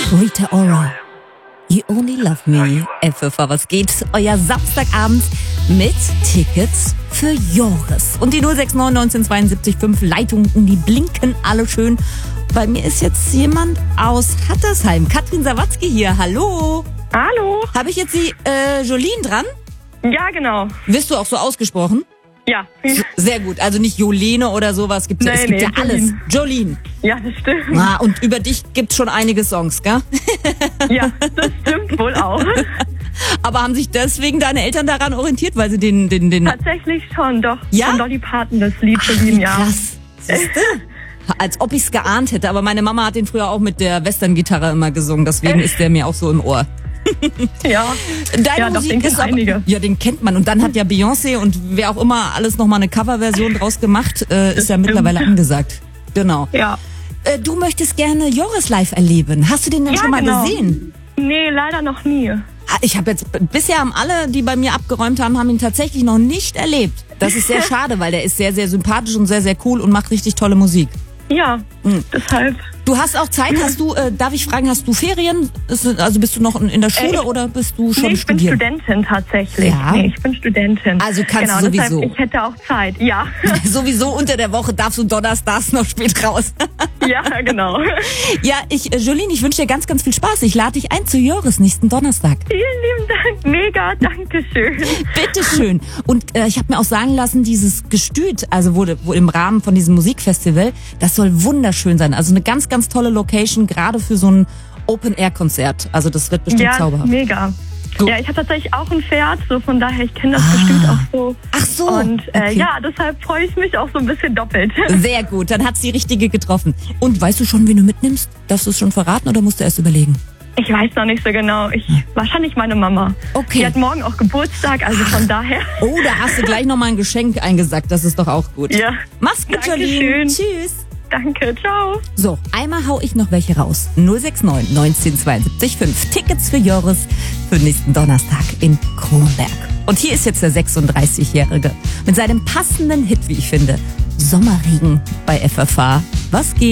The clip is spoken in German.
Rita Ora, You Only Love Me. FFH, was geht? Euer Samstagabend mit Tickets für Joris. Und die 069 1972 5 Leitungen, die blinken alle schön. Bei mir ist jetzt jemand aus Hattersheim. Katrin Sawatzki hier. Hallo. Hallo. Habe ich jetzt die Jolene dran? Ja, genau. Wirst du auch so ausgesprochen? Ja. Sehr gut. Also nicht Jolene oder sowas. Es gibt ja alles. Jolene. Ja, das stimmt. Und über dich gibt's schon einige Songs, gell? Ja, das stimmt wohl auch. Aber haben sich deswegen deine Eltern daran orientiert, weil sie den... Tatsächlich schon, doch. Ja? Von Dolly Parton das Lied zu lieben, ja. Krass. Siehste? Als ob ich's geahnt hätte. Aber meine Mama hat den früher auch mit der Western-Gitarre immer gesungen. Deswegen ist der mir auch so im Ohr. Ja. Deine Musik den ist aber, einige. Ja, den kennt man. Und dann hat ja Beyoncé und wer auch immer alles nochmal eine Coverversion draus gemacht, ist ja mittlerweile angesagt. Genau. Ja. Du möchtest gerne Joris live erleben. Hast du den denn schon mal gesehen? Nee, leider noch nie. Ich habe jetzt, bisher haben alle, die bei mir abgeräumt haben, ihn tatsächlich noch nicht erlebt. Das ist sehr schade, weil der ist sehr, sehr sympathisch und sehr, sehr cool und macht richtig tolle Musik. Ja, deshalb. Du hast auch Zeit, darf ich fragen, hast du Ferien? Also bist du noch in der Schule oder bist du schon ich bin Studentin tatsächlich. Ja? Nee, ich bin Studentin. Also kannst du sowieso. Deshalb, ich hätte auch Zeit, ja. Sowieso unter der Woche darfst du donnerstags noch spät raus. Ja, genau. Ja, Jolene, ich wünsche dir ganz, ganz viel Spaß. Ich lade dich ein zu Joris nächsten Donnerstag. Vielen lieben Dank, mega, danke schön. Bitteschön. Und ich habe mir auch sagen lassen, dieses Gestüt, also wo im Rahmen von diesem Musikfestival, das soll wunderschön sein. Also eine ganz, ganz tolle Location, gerade für so ein Open-Air-Konzert. Also das wird bestimmt zauberhaft. Mega. So. Ja, ich habe tatsächlich auch ein Pferd, so von daher, ich kenne das Gestüt auch so. Ach so. Und okay. ja, deshalb freue ich mich auch so ein bisschen doppelt. Sehr gut, dann hat's die Richtige getroffen. Und weißt du schon, wen du mitnimmst? Darfst du es schon verraten oder musst du erst überlegen? Ich weiß noch nicht so genau. Wahrscheinlich meine Mama. Okay. Die hat morgen auch Geburtstag, also von daher. Oh, da hast du gleich nochmal ein Geschenk eingesackt. Das ist doch auch gut. Ja. Mach's gut, Jolene. Tschüss. Danke, ciao. So, einmal hau ich noch welche raus. 069 1972 5 Tickets für Joris für nächsten Donnerstag in Kronberg. Und hier ist jetzt der 36-Jährige mit seinem passenden Hit, wie ich finde. Sommerregen bei FFH. Was geht?